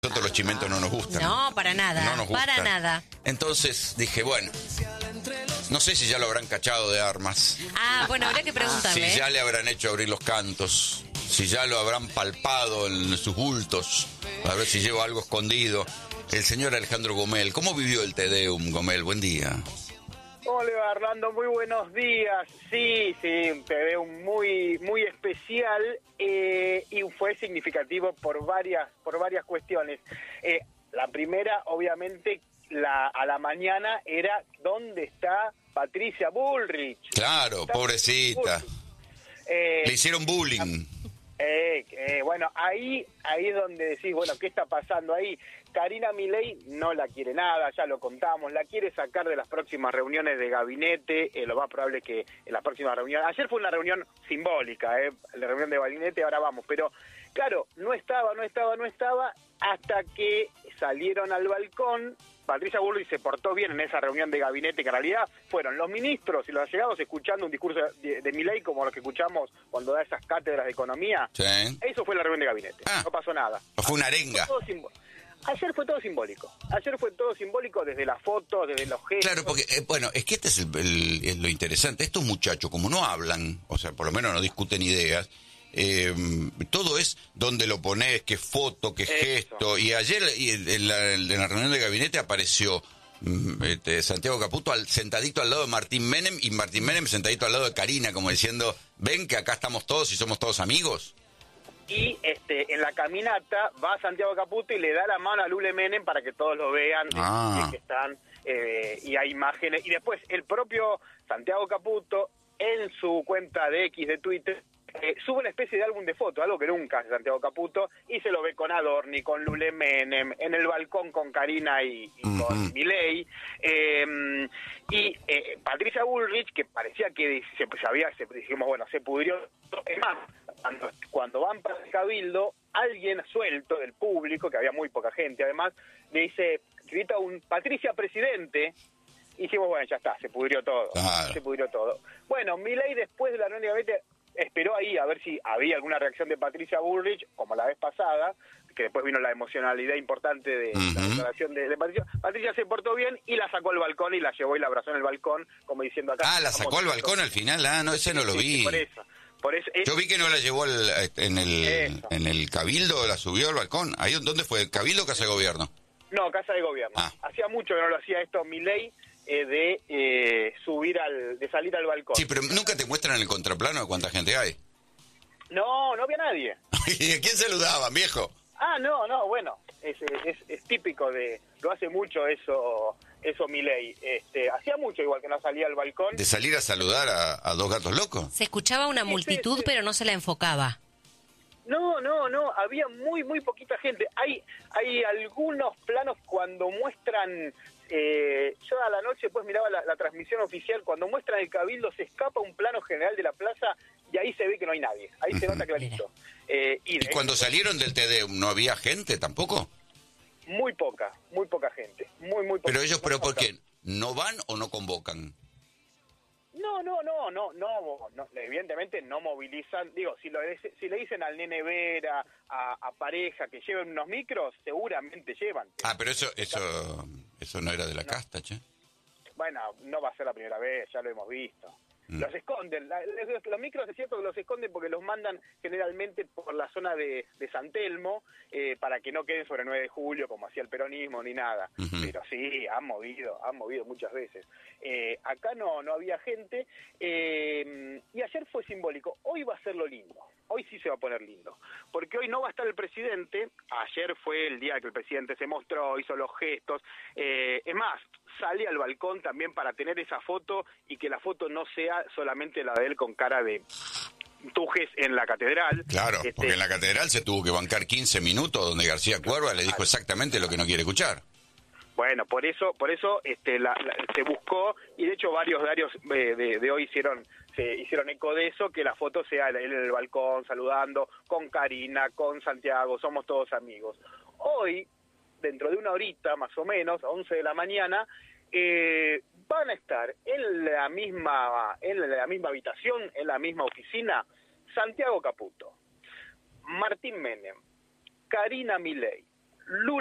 Nosotros los chimentos no nos gustan. No, para nada. No nos gustan. Para nada. Entonces dije, bueno, no sé si ya lo habrán cachado de armas. Ah, bueno, habría que preguntarle. Si ya le habrán hecho abrir los cantos. Si ya lo habrán palpado en sus bultos. A ver si lleva algo escondido. El señor Alejandro Gomel. ¿Cómo vivió el Te Deum, Gomel? Buen día. ¿Cómo le va, Orlando? Muy buenos días. Sí, un Te Deum muy especial y fue significativo por varias cuestiones. La primera, obviamente, a la mañana era ¿dónde está Patricia Bullrich? Claro, pobrecita. Le hicieron bullying. Bueno, ahí es donde decís, bueno, ¿qué está pasando ahí? Karina Milei no la quiere nada, ya lo contamos, la quiere sacar de las próximas reuniones de gabinete, lo más probable es que en las próximas reuniones, ayer fue una reunión simbólica, la reunión de gabinete, ahora vamos, pero claro, no estaba, hasta que salieron al balcón. Patricia Bullrich se portó bien en esa reunión de gabinete, que en realidad fueron los ministros y los allegados escuchando un discurso de Milei como los que escuchamos cuando da esas cátedras de economía. Sí. Eso fue la reunión de gabinete, no pasó nada. Fue una arenga. Ayer fue todo simbólico desde las fotos, desde los gestos. Claro, porque, es que este es lo interesante. Estos muchachos, como no hablan, o sea, por lo menos no discuten ideas, todo es dónde lo pones, qué foto, qué gesto. Y ayer en la reunión de gabinete apareció Santiago Caputo sentadito al lado de Martín Menem y Martín Menem sentadito al lado de Karina, como diciendo, ven que acá estamos todos y somos todos amigos. Y en la caminata va Santiago Caputo y le da la mano a Lule Menem para que todos lo vean, que están, y hay imágenes. Y después el propio Santiago Caputo, en su cuenta de X de Twitter, sube una especie de álbum de fotos, algo que nunca hace Santiago Caputo, y se lo ve con Adorni, con Lule Menem, en el balcón con Karina y con Milei, y Patricia Bullrich, que parecía que dijimos, bueno, se pudrió. Es más, cuando van para el Cabildo, alguien suelto del público, que había muy poca gente además, le dice, grita un Patricia Presidente, y dijimos, bueno, ya está, se pudrió todo. Bueno, Milei después de la reunión de gabinete esperó ahí a ver si había alguna reacción de Patricia Bullrich, como la vez pasada, que después vino la emocionalidad importante de la declaración de Patricia. Patricia se portó bien y la sacó al balcón y la llevó y la abrazó en el balcón, como diciendo acá. La sacó al balcón al final, no, ese no lo vi. Por eso, yo vi que no la llevó en el Cabildo, la subió al balcón. ¿Ahí dónde fue? ¿Cabildo o Casa de Gobierno? No, Casa de Gobierno. Hacía mucho que no lo hacía esto Milei, de salir al balcón. Sí, pero nunca te muestran el contraplano de cuánta gente hay. No había nadie. ¿Y a quién saludaban, viejo? No, bueno, es típico lo hace mucho eso Milei. Hacía mucho igual que no salía al balcón. ¿De salir a saludar a dos gatos locos? Se escuchaba una multitud, pero no se la enfocaba. No, había muy poquita gente. Hay algunos planos cuando muestran, yo a la noche después miraba la transmisión oficial, cuando muestran el Cabildo se escapa un plano general de la plaza y ahí se ve que no hay nadie, ahí se nota clarito. ¿Y cuando salieron del Te Deum no había gente tampoco? Muy poca gente, muy poca. Pero ellos, ¿por qué? ¿No van o no convocan? No, evidentemente no movilizan. Digo, si le dicen al nene Vera, a pareja que lleven unos micros, seguramente llevan. Pero eso no era de la casta, che. Bueno, no va a ser la primera vez, ya lo hemos visto. Los esconden, los micros es cierto que los esconden porque los mandan generalmente por la zona de San Telmo, para que no queden sobre 9 de julio como hacía el peronismo ni nada. Pero sí, han movido muchas veces. Acá no había gente, y ayer fue simbólico. Hoy va a ser lo lindo, hoy sí se va a poner lindo, porque hoy no va a estar el presidente. Ayer fue el día que el presidente se mostró, hizo los gestos, es más, sale al balcón también para tener esa foto y que la foto no sea solamente la de él con cara de Tujes en la catedral. Claro, porque en la catedral se tuvo que bancar 15 minutos donde García Cuerva le dijo exactamente lo que no quiere escuchar. Bueno, por eso se buscó, y de hecho varios diarios de hoy se hicieron eco de eso, que la foto sea él en el balcón saludando con Karina, con Santiago, somos todos amigos. Hoy, dentro de una horita más o menos, a 11 de la mañana, van a estar en la misma habitación, en la misma oficina, Santiago Caputo, Martín Menem, Karina Milei, Lula